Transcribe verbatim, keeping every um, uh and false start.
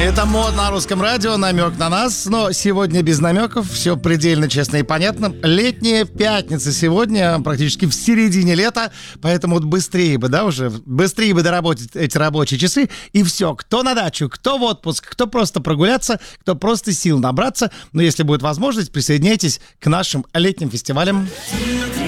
Это мод на русском радио, намек на нас, но сегодня без намеков, все предельно честно и понятно. Летняя пятница сегодня, практически в середине лета, поэтому вот быстрее бы, да, уже, быстрее бы доработать эти рабочие часы, и все, кто на дачу, кто в отпуск, кто просто прогуляться, кто просто сил набраться, но если будет возможность, присоединяйтесь к нашим летним фестивалям.